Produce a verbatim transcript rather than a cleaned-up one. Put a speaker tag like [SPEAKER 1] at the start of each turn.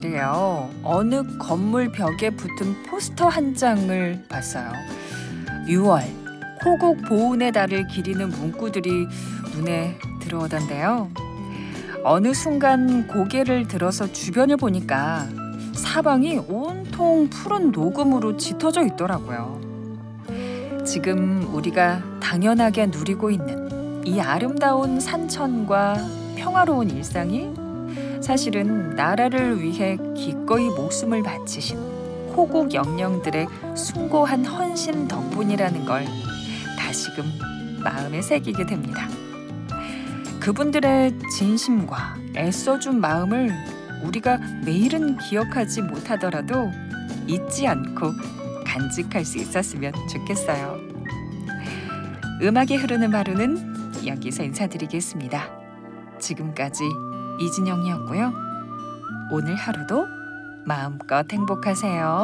[SPEAKER 1] 그래요. 어느 건물 벽에 붙은 포스터 한 장을 봤어요. 유월, 호국 보훈의 달을 기리는 문구들이 눈에 들어오던데요. 어느 순간 고개를 들어서 주변을 보니까 사방이 온통 푸른 녹음으로 짙어져 있더라고요. 지금 우리가 당연하게 누리고 있는 이 아름다운 산천과 평화로운 일상이 사실은 나라를 위해 기꺼이 목숨을 바치신 호국 영령들의 숭고한 헌신 덕분이라는 걸 다시금 마음에 새기게 됩니다. 그분들의 진심과 애써준 마음을 우리가 매일은 기억하지 못하더라도 잊지 않고 간직할 수 있었으면 좋겠어요. 음악이 흐르는 하루는 여기서 인사드리겠습니다. 지금까지 이진영이었고요. 오늘 하루도 마음껏 행복하세요.